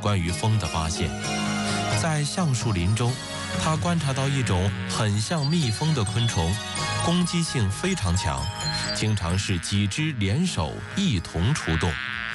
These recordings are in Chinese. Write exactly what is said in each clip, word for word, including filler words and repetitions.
关于风的发现。在橡树林中，他观察到一种很像蜜蜂的昆虫，攻击性非常强，经常是几只联手一同出动。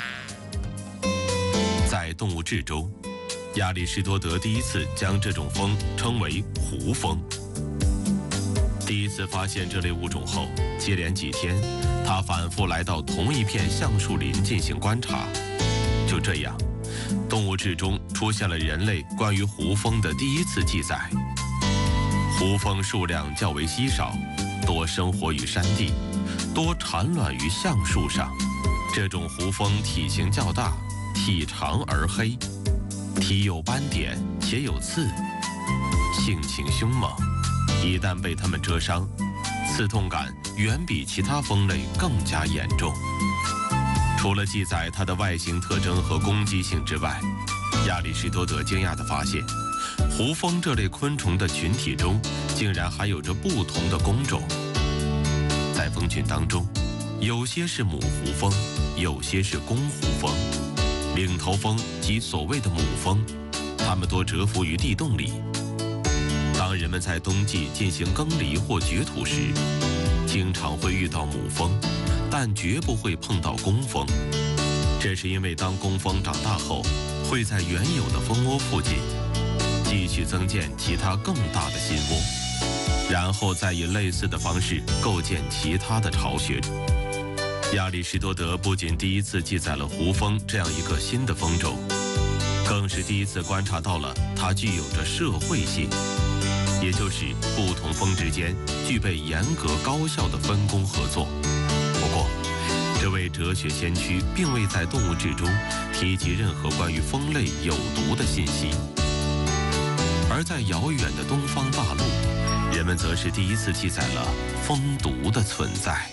在动物志中，亚里士多德第一次将这种蜂称为胡蜂。第一次发现这类物种后，接连几天，他反复来到同一片橡树林进行观察。就这样，动物志中出现了人类关于胡蜂的第一次记载。胡蜂数量较为稀少，多生活于山地，多产卵于橡树上。这种胡蜂体型较大，体长而黑，体有斑点且有刺，性情凶猛。一旦被它们蛰伤，刺痛感远比其他蜂类更加严重。除了记载它的外形特征和攻击性之外，亚里士多德惊讶地发现，胡蜂这类昆虫的群体中竟然还有着不同的工种。在蜂群当中，有些是母胡蜂，有些是公胡蜂。领头蜂即所谓的母蜂，它们多蛰伏于地洞里。当人们在冬季进行耕犁或掘土时，经常会遇到母蜂，但绝不会碰到工蜂。这是因为当工蜂长大后，会在原有的蜂窝附近继续增建其他更大的新窝，然后再以类似的方式构建其他的巢穴。亚里士多德不仅第一次记载了胡蜂这样一个新的蜂种，更是第一次观察到了它具有着社会性，也就是不同蜂之间具备严格高效的分工合作。不过，这位哲学先驱并未在动物志中提及任何关于蜂类有毒的信息，而在遥远的东方大陆，人们则是第一次记载了蜂毒的存在。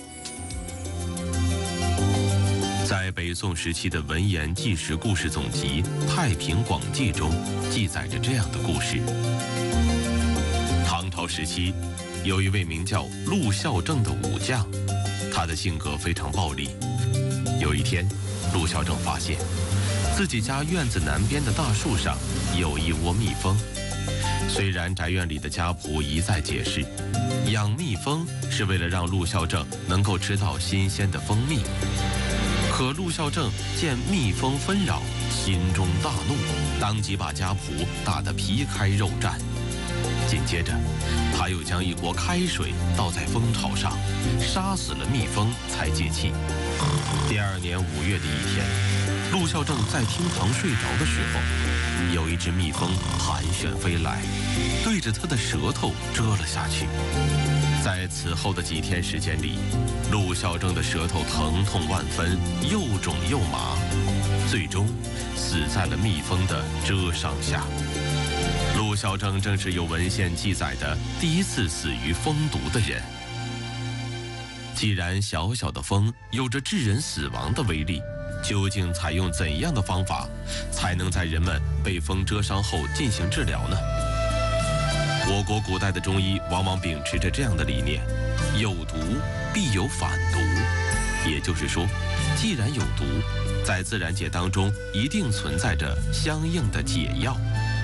在北宋时期的文言纪实故事总集《太平广记》中，记载着这样的故事：唐朝时期，有一位名叫陆孝正的武将，他的性格非常暴戾。有一天，陆孝正发现自己家院子南边的大树上有一窝蜜蜂。虽然宅院里的家仆一再解释，养蜜蜂是为了让陆孝正能够吃到新鲜的蜂蜜，可陆孝正见蜜蜂纷扰，心中大怒，当即把家仆打得皮开肉绽。紧接着，他又将一锅开水倒在蜂巢上，杀死了蜜蜂才解气。第二年五月的一天，陆孝正在厅堂睡着的时候，有一只蜜蜂盘旋飞来，对着他的舌头蛰了下去。在此后的几天时间里，陆孝正的舌头疼痛万分，又肿又麻，最终死在了蜜蜂的蛰伤下。陆孝正正是有文献记载的第一次死于蜂毒的人。既然小小的蜂有着致人死亡的威力，究竟采用怎样的方法才能在人们被蜂蛰伤后进行治疗呢？我国古代的中医往往秉持着这样的理念：有毒必有反毒。也就是说，既然有毒，在自然界当中一定存在着相应的解药。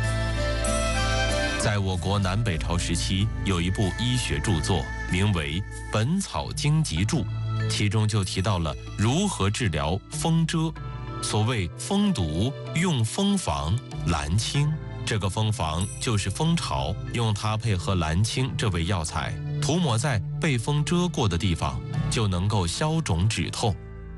在我国南北朝时期，有一部医学著作，名为《本草经集注》，其中就提到了如何治疗蜂蛰。所谓蜂毒，用蜂房、蓝青，这个蜂房就是蜂巢，用它配合蓝青这味药材，涂抹在被蜂蛰过的地方，就能够消肿止痛。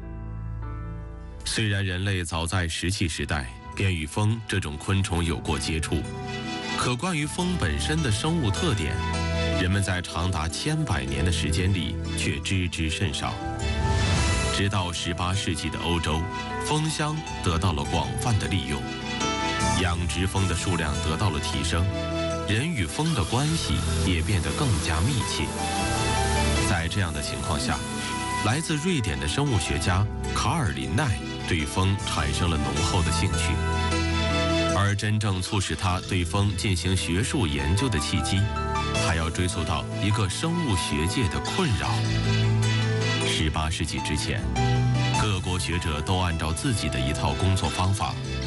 虽然人类早在石器时代便与蜂这种昆虫有过接触，可关于蜂本身的生物特点，人们在长达千百年的时间里却知之甚少。直到十八世纪的欧洲，蜂箱得到了广泛的利用，养殖蜂的数量得到了提升，人与蜂的关系也变得更加密切。在这样的情况下，来自瑞典的生物学家卡尔林奈对蜂产生了浓厚的兴趣。而真正促使他对蜂进行学术研究的契机，还要追溯到一个生物学界的困扰。十八世纪之前，各国学者都按照自己的一套工作方法